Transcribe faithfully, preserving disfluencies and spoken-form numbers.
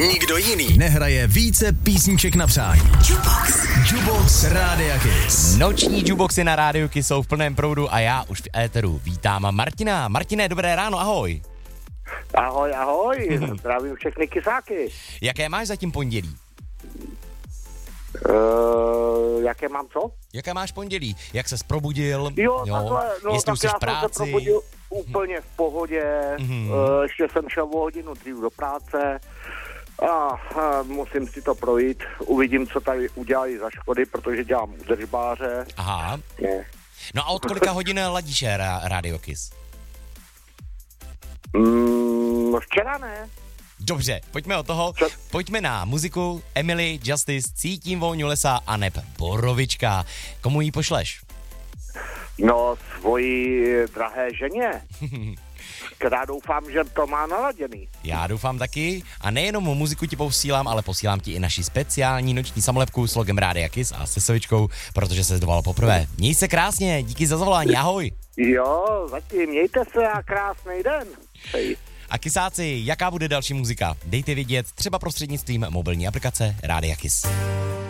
Nikdo jiný nehraje více písniček na přání. Jukebox. Jukebox Rádia Kiss. Noční jukeboxy na Rádiu Kiss jsou v plném proudu a já už v éteru vítám Martina. Martine, dobré ráno, ahoj. Ahoj, ahoj, zdravím všechny kysáky. Jaké máš zatím pondělí? Uh, jaké mám co? Jaké máš pondělí? Jak ses probudil? Jo, jo. Takhle, no jestli tak už jsi já v práci? jsem se probudil úplně v pohodě, Mm-hmm. uh, ještě jsem šel o hodinu dřív do práce a, a musím si to projít, uvidím, co tady udělají za škody, protože dělám údržbáře. Aha. Ne. No a od kolika hodin ladíš ra- Rádio Kiss? Mm, včera ne. Dobře, pojďme od toho, Co? pojďme na muziku. Emily, Justice, Cítím vůni lesa a neb Borovička. Komu ji pošleš? No, svojí drahé ženě, která doufám, že to má naladěný. Já doufám taky. A nejenom muziku ti posílám, ale posílám ti i naši speciální noční samolepku s logem Rádia Kiss a se sovičkou, protože se zdoval poprvé. Měj se krásně, díky za zavolání, ahoj. Jo, zatím mějte se a krásný den. Hej. A kysáci, jaká bude další muzika? Dejte vědět třeba prostřednictvím mobilní aplikace Rádia Kiss.